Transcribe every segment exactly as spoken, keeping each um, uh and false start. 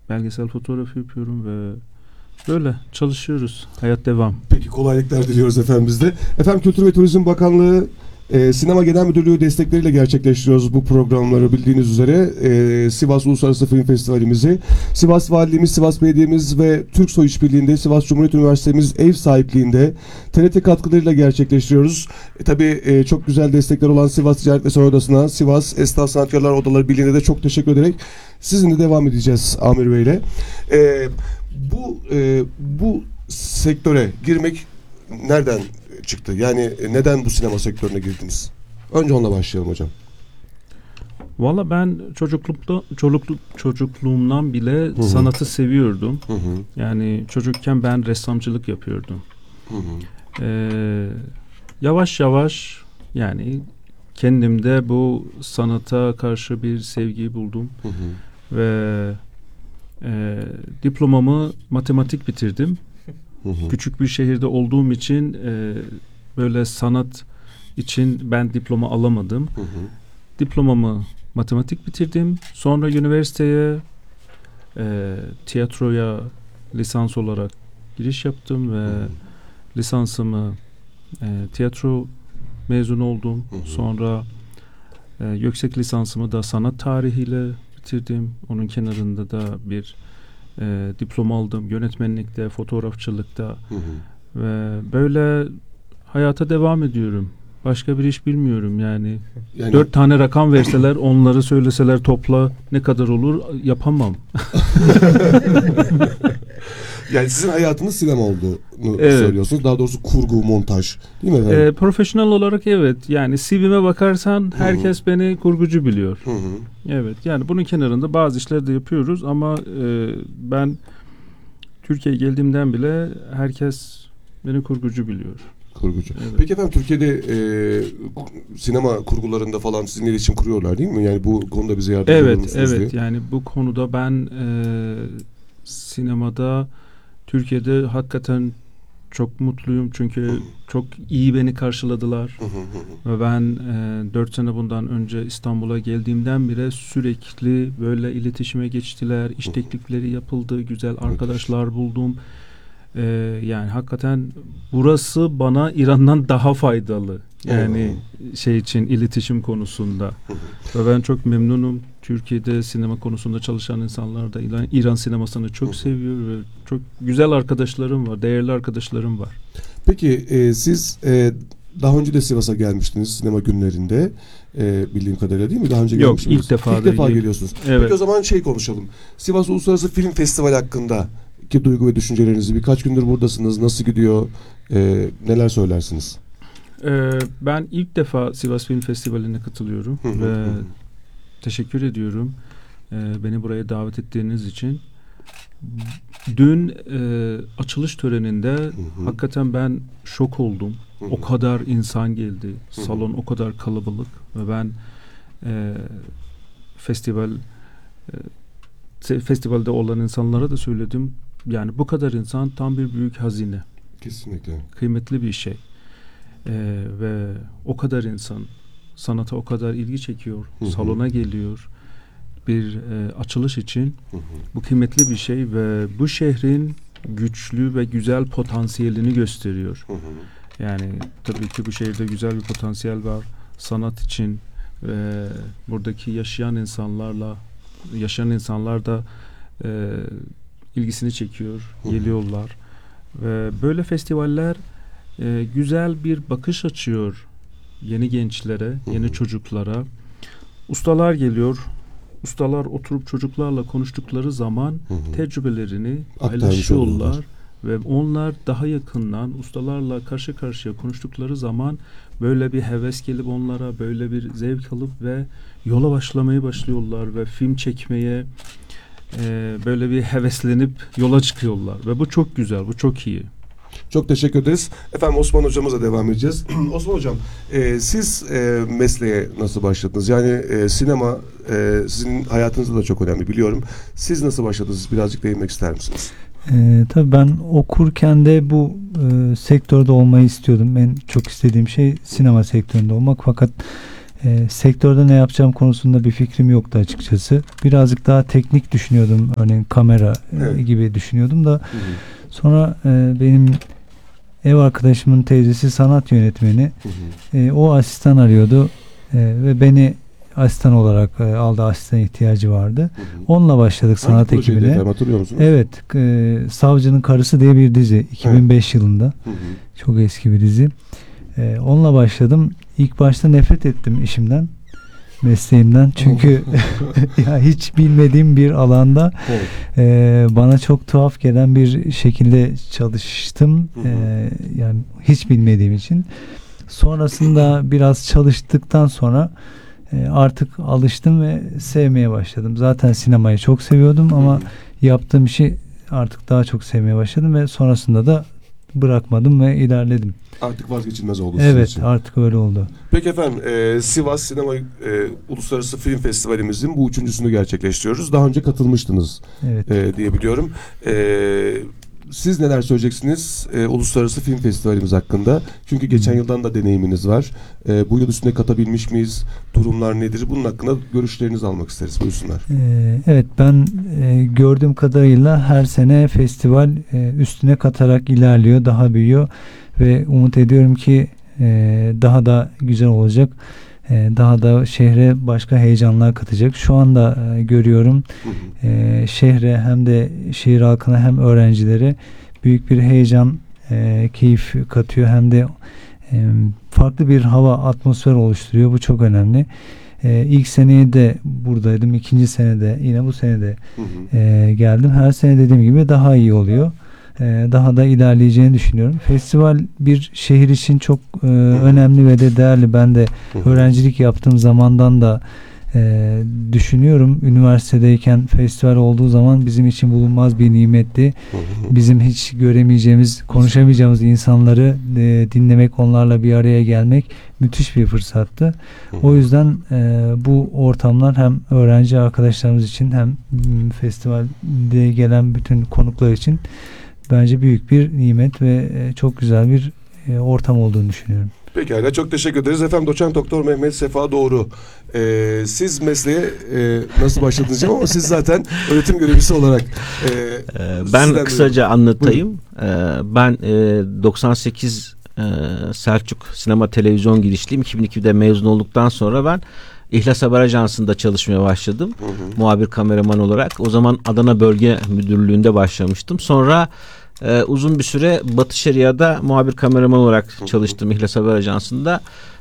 belgesel fotoğrafı yapıyorum ve böyle çalışıyoruz. Hayat devam. Peki kolaylıklar diliyoruz efendim biz de. Efendim Kültür ve Turizm Bakanlığı e, Sinema Genel Müdürlüğü destekleriyle gerçekleştiriyoruz bu programları bildiğiniz üzere. E, Sivas Uluslararası Film Festivalimizi Sivas Valiliğimiz, Sivas Belediye'miz ve Türksoy İşbirliği'nde, Sivas Cumhuriyet Üniversitemiz ev sahipliğinde T R T katkılarıyla gerçekleştiriyoruz. E, tabii e, çok güzel destekler olan Sivas Ticaret ve Sanayi Odası'na, Sivas Esnaf Sanatkarlar Odaları Birliği'ne de çok teşekkür ederek sizinle devam edeceğiz Amir Bey'le. E, bu e, bu sektöre girmek nereden çıktı? Yani neden bu sinema sektörüne girdiniz? Önce onunla başlayalım hocam. Valla ben çocuklukta çocukluk çocukluğumdan bile Hı-hı. sanatı seviyordum. Hı-hı. Yani çocukken ben ressamcılık yapıyordum. Ee, yavaş yavaş yani kendimde bu sanata karşı bir sevgi buldum. Hı-hı. Ve e, diplomamı matematik bitirdim. Hı-hı. Küçük bir şehirde olduğum için e, böyle sanat için ben diploma alamadım. Hı-hı. Diplomamı matematik bitirdim. Sonra üniversiteye e, tiyatroya lisans olarak giriş yaptım ve Hı-hı. lisansımı e, tiyatro mezun oldum. Hı-hı. Sonra e, yüksek lisansımı da sanat tarihiyle bitirdim. Onun kenarında da bir e, diploma aldım. Yönetmenlikte, fotoğrafçılıkta Hı-hı. ve böyle hayata devam ediyorum. Başka bir iş bilmiyorum yani. yani. Dört tane rakam verseler, onları söyleseler topla ne kadar olur yapamam. Yani sizin hayatınız sinema olduğunu evet. söylüyorsunuz. Daha doğrusu kurgu, montaj değil mi efendim? Ee, profesyonel olarak evet. Yani C V'me bakarsan herkes Hı-hı. beni kurgucu biliyor. Hı-hı. Evet. Yani bunun kenarında bazı işler de yapıyoruz ama e, ben Türkiye'ye geldiğimden bile herkes beni kurgucu biliyor. Kurgucu. Evet. Peki efendim Türkiye'de e, sinema kurgularında falan sizinle iletişim kuruyorlar değil mi? Yani bu konuda bize yardımcı evet, olur musunuz Evet, diye. yani bu konuda ben e, sinemada Türkiye'de hakikaten çok mutluyum çünkü Hı-hı. çok iyi beni karşıladılar. Hı-hı. Ve ben e, dört sene bundan önce İstanbul'a geldiğimden beri sürekli böyle iletişime geçtiler. İş teklifleri yapıldı. Güzel arkadaşlar buldum. Ee, yani hakikaten burası bana İran'dan daha faydalı. Yani Eyvallah. şey için iletişim konusunda. Ve ben çok memnunum. Türkiye'de sinema konusunda çalışan insanlar da İran, İran sinemasını çok seviyor ve çok güzel arkadaşlarım var, değerli arkadaşlarım var. Peki e, siz e, daha önce de Sivas'a gelmiştiniz sinema günlerinde e, bildiğim kadarıyla değil mi? Daha önce Yok, gelmişsiniz. ilk defa. İlk defa geliyorsunuz. Evet. Peki o zaman şey konuşalım. Sivas Uluslararası Film Festivali hakkında ki duygu ve düşüncelerinizi, birkaç gündür buradasınız, nasıl gidiyor, e, neler söylersiniz? Ee, ben ilk defa Sivas Film Festivali'ne katılıyorum hı hı, ve hı. teşekkür ediyorum ee, beni buraya davet ettiğiniz için. Dün e, açılış töreninde hı hı. hakikaten ben şok oldum. Hı hı. O kadar insan geldi, hı hı. salon o kadar kalabalık ve ben e, festival e, festivalde olan insanlara da söyledim. Yani bu kadar insan tam bir büyük hazine. Kesinlikle. Kıymetli bir şey. Ee, ve o kadar insan sanata o kadar ilgi çekiyor. Hı hı. Salona geliyor. Bir e, açılış için. Hı hı. Bu kıymetli bir şey ve bu şehrin güçlü ve güzel potansiyelini gösteriyor. Hı hı. Yani tabii ki bu şehirde güzel bir potansiyel var. Sanat için ve buradaki yaşayan insanlarla yaşayan insanlar da e, ilgisini çekiyor, Hı-hı. geliyorlar ve böyle festivaller e, güzel bir bakış açıyor yeni gençlere, Hı-hı. yeni çocuklara. Ustalar geliyor, ustalar oturup çocuklarla konuştukları zaman Hı-hı. tecrübelerini paylaşıyorlar ve onlar daha yakından ustalarla karşı karşıya konuştukları zaman böyle bir heves gelip onlara böyle bir zevk alıp ve yola başlamaya başlıyorlar ve film çekmeye Ee, böyle bir heveslenip yola çıkıyorlar ve bu çok güzel, bu çok iyi. Çok teşekkür ederiz. Efendim Osman hocamıza devam edeceğiz. Osman hocam, e, siz e, mesleğe nasıl başladınız? Yani e, sinema e, sizin hayatınızda da çok önemli biliyorum. Siz nasıl başladınız? Birazcık değinmek ister misiniz? E, tabii ben okurken de bu e, sektörde olmayı istiyordum. En çok istediğim şey sinema sektöründe olmak. Fakat e, sektörde ne yapacağım konusunda bir fikrim yoktu açıkçası. Birazcık daha teknik düşünüyordum. Örneğin kamera Evet. e, gibi düşünüyordum da. Hı hı. Sonra e, benim ev arkadaşımın teyzesi sanat yönetmeni. Hı hı. E, o asistan arıyordu e, ve beni asistan olarak e, aldı. Asistan ihtiyacı vardı. Hı hı. Onunla başladık Hangi sanat projeydi ekibine. efendim, hatırlıyor musunuz? Evet, e, Savcının Karısı diye bir dizi. iki bin beş yılında. Hı hı. Çok eski bir dizi. E, onunla başladım. İlk başta nefret ettim işimden, mesleğimden. Çünkü ya hiç bilmediğim bir alanda Evet. e, bana çok tuhaf gelen bir şekilde çalıştım. Hı hı. E, yani hiç bilmediğim için. Sonrasında biraz çalıştıktan sonra e, artık alıştım ve sevmeye başladım. Zaten sinemayı çok seviyordum ama Hı hı. yaptığım işi artık daha çok sevmeye başladım ve sonrasında da bırakmadım ve ilerledim. Artık vazgeçilmez oldu sizin Evet, için. artık öyle oldu. Peki efendim, e, Sivas Sinema e, Uluslararası Film Festivalimizin bu üçüncüsünü gerçekleştiriyoruz. Daha önce katılmıştınız Evet. e, diye biliyorum. E, siz neler söyleyeceksiniz e, Uluslararası Film Festivalimiz hakkında? Çünkü geçen yıldan da deneyiminiz var. E, bu yıl üstüne katabilmiş miyiz? Durumlar nedir? Bunun hakkında görüşlerinizi almak isteriz. Buyursunlar. Ee, evet, ben e, gördüğüm kadarıyla her sene festival e, üstüne katarak ilerliyor, daha büyüyor ve umut ediyorum ki e, daha da güzel olacak. E, daha da şehre başka heyecanlar katacak. Şu anda e, görüyorum Hı hı. e, şehre hem de şehir halkına hem öğrencilere büyük bir heyecan, e, keyif katıyor, hem de e, farklı bir hava, atmosfer oluşturuyor. Bu çok önemli. E, ilk seneye de buradaydım. İkinci senede yine bu senede Hı hı. e, geldim. Her sene dediğim gibi daha iyi oluyor. E, daha da ilerleyeceğini düşünüyorum. Festival bir şehir için çok e, önemli ve de değerli. Ben de Hı hı. öğrencilik yaptığım zamandan da e, düşünüyorum. Üniversitedeyken festival olduğu zaman bizim için bulunmaz bir nimetti. Hı hı. Bizim hiç göremeyeceğimiz, konuşamayacağımız insanları e, dinlemek, onlarla bir araya gelmek müthiş bir fırsattı. Hı hı. O yüzden e, bu ortamlar hem öğrenci arkadaşlarımız için hem m, festivalde gelen bütün konuklar için bence büyük bir nimet ve e, çok güzel bir e, ortam olduğunu düşünüyorum. Pekala, çok teşekkür ederiz. Efendim Doçent Doktor Mehmet Sefa Doğru. Ee, siz mesleğe e, nasıl başladınız diyeceğim ama siz zaten öğretim görevlisi olarak e, Ee, ben sizden kısaca duyalım. anlatayım. Ee, ben e, doksan sekiz e, Selçuk Sinema Televizyon girişliyim. iki bin ikide mezun olduktan sonra ben İhlas Haber Ajansı'nda çalışmaya başladım. Hı hı. Muhabir kameraman olarak. O zaman Adana Bölge Müdürlüğü'nde başlamıştım. Sonra e, uzun bir süre Batı Şeria'da muhabir kameraman olarak çalıştım İhlas Haber Ajansı'nda.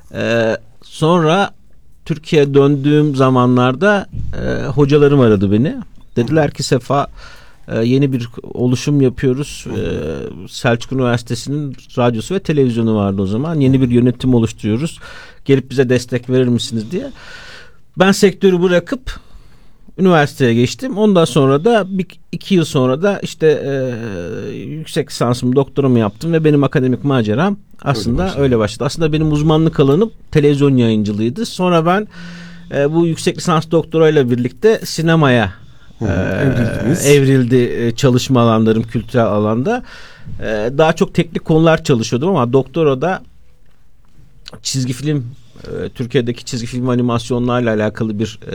E, sonra Türkiye'ye döndüğüm zamanlarda e, hocalarım aradı beni. Dediler ki Sefa, e, yeni bir oluşum yapıyoruz. E, Selçuk Üniversitesi'nin radyosu ve televizyonu vardı o zaman. Yeni bir yönetim oluşturuyoruz. Gelip bize destek verir misiniz diye. Ben sektörü bırakıp üniversiteye geçtim. Ondan sonra da bir, iki yıl sonra da işte e, yüksek lisansımı, doktoramı yaptım ve benim akademik maceram aslında öyle başladı. Öyle başladı. Aslında benim uzmanlık alanım televizyon yayıncılığıydı. Sonra ben e, bu yüksek lisans doktorayla birlikte sinemaya e, evrildi e, çalışma alanlarım kültürel alanda. E, daha çok teknik konular çalışıyordum ama doktorada çizgi film, e, Türkiye'deki çizgi film animasyonlarla alakalı bir e,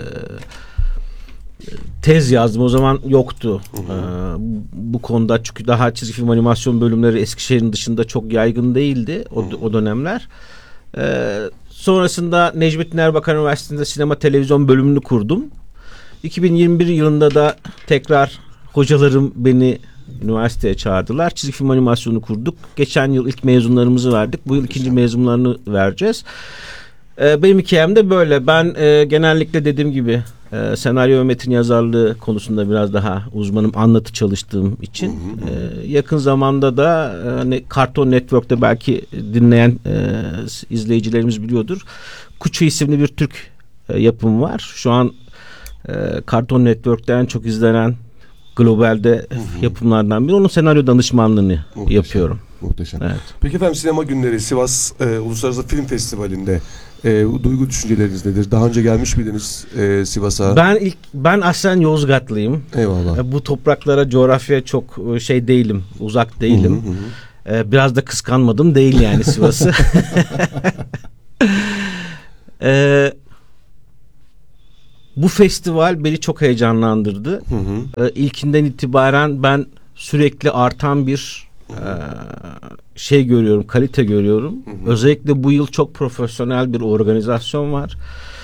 tez yazdım. O zaman yoktu e, bu konuda, çünkü daha çizgi film animasyon bölümleri Eskişehir'in dışında çok yaygın değildi o, o dönemler. E, sonrasında Necmettin Erbakan Üniversitesi'nde sinema televizyon bölümünü kurdum. iki bin yirmi bir yılında da tekrar hocalarım beni üniversiteye çağırdılar. Çizgi film animasyonu kurduk. Geçen yıl ilk mezunlarımızı verdik. Bu yıl ikinci mezunlarını vereceğiz. Ee, benim hikayem de böyle. Ben e, genellikle dediğim gibi e, senaryo ve metin yazarlığı konusunda biraz daha uzmanım, anlatı çalıştığım için. E, yakın zamanda da e, ne, Cartoon Network'te belki dinleyen e, izleyicilerimiz biliyordur. Kuçu isimli bir Türk e, yapım var. Şu an e, Cartoon Network'te en çok izlenen globalde hı hı. yapımlardan biri. Onun senaryo danışmanlığını muhteşem, yapıyorum. Muhteşem. Evet. Peki efendim, Sinema Günleri Sivas e, Uluslararası Film Festivali'nde e, duygu düşünceleriniz nedir? Daha önce gelmiş miydiniz e, Sivas'a? Ben ilk ben aslen Yozgatlıyım. Eyvallah. E, bu topraklara, coğrafyaya çok şey değilim, uzak değilim. Hı hı hı. E, biraz da kıskanmadım değil yani Sivas'ı. Ee, bu festival beni çok heyecanlandırdı. Hı hı. Ee, ilkinden itibaren ben sürekli artan bir e, şey görüyorum, kalite görüyorum. Hı hı. Özellikle bu yıl çok profesyonel bir organizasyon var.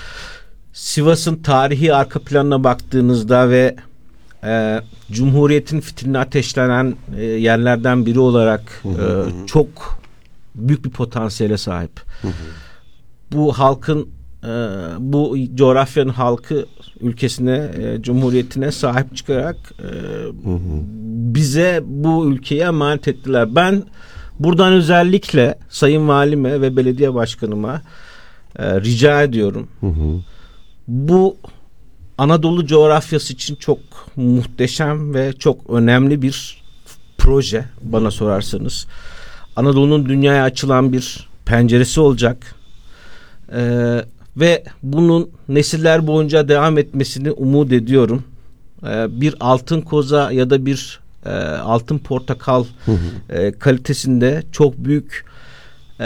Sivas'ın tarihi arka planına baktığınızda ve e, Cumhuriyet'in fitilini ateşlenen e, yerlerden biri olarak hı hı. e, çok büyük bir potansiyele sahip. Hı hı. Bu halkın, e, bu coğrafyanın halkı ülkesine, e, Cumhuriyet'ine sahip çıkarak e, Hı hı. bize bu ülkeyi emanet ettiler. Ben buradan özellikle Sayın Valime ve Belediye Başkanıma e, rica ediyorum. Hı hı. Bu Anadolu coğrafyası için çok muhteşem ve çok önemli bir proje bana sorarsanız. Anadolu'nun dünyaya açılan bir penceresi olacak. Ee, ve bunun nesiller boyunca devam etmesini umut ediyorum. Ee, bir altın koza ya da bir e, altın portakal Hı hı. e, kalitesinde çok büyük e,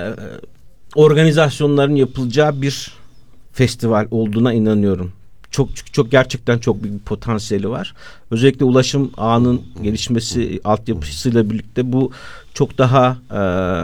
organizasyonların yapılacağı bir festival olduğuna inanıyorum. Çok çok, çok gerçekten çok büyük bir potansiyeli var. Özellikle ulaşım ağının gelişmesi, altyapısıyla birlikte bu çok daha e,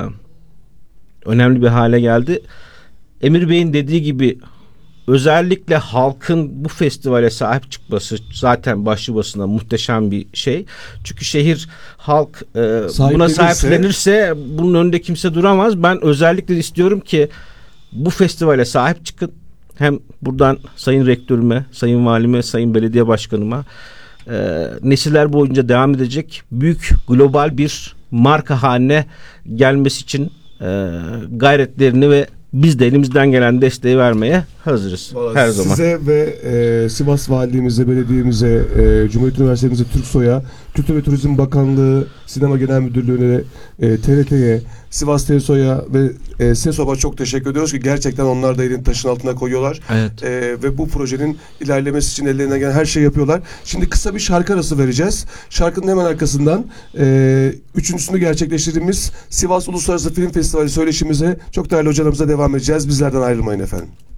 önemli bir hale geldi. Emir Bey'in dediği gibi özellikle halkın bu festivale sahip çıkması zaten başlı başına muhteşem bir şey. Çünkü şehir halk e, buna sahiplenirse bunun önünde kimse duramaz. Ben özellikle istiyorum ki bu festivale sahip çıkın. Hem buradan Sayın Rektörüme, Sayın Valime, Sayın Belediye Başkanıma e, nesiller boyunca devam edecek büyük global bir marka haline gelmesi için e, gayretlerini ve biz de elimizden gelen desteği vermeye hazırız. Vallahi her zaman. Size ve e, Sivas Valiliğimize, belediyemize, e, Cumhuriyet Üniversitemize, TÜRKSOY'a, Kültür ve Turizm Bakanlığı, Sinema Genel Müdürlüğü'ne, e, T R T'ye, Sivas TESO'ya ve e, SESOB'a çok teşekkür ediyoruz ki gerçekten onlar da elini taşın altına koyuyorlar. Evet. E, ve bu projenin ilerlemesi için ellerinden gelen her şeyi yapıyorlar. Şimdi kısa bir şarkı arası vereceğiz. Şarkının hemen arkasından e, üçüncüsünü gerçekleştirdiğimiz Sivas Uluslararası Film Festivali söyleşimize çok değerli hocalarımıza devam edeceğiz. Bizlerden ayrılmayın efendim.